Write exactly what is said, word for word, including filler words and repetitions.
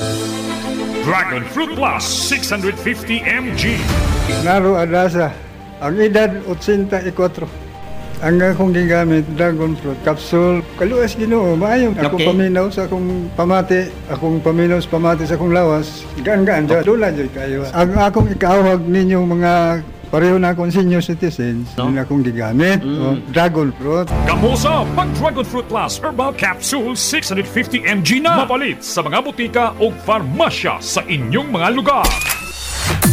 Dragon Fruit Plus six hundred fifty milligrams. Naro Adasa, ang edad eighty-four. Ang akong gigamit, dragon fruit capsule. Kaluas Ginoo, maayo. Akong Okay. paminaw sa akong pamati, akong paminaw sa pamati sa akong lawas. Gaan-gaan, okay. Dula dyan kayo. Ang akong ikawag ninyo mga pareho na akong senior citizens, No? no? akong gigamit, Mm. o, dragon fruit. Kamusa pag Dragon Fruit Plus Herbal Capsule six hundred fifty milligrams na mapalit sa mga butika o farmasya sa inyong mga lugar.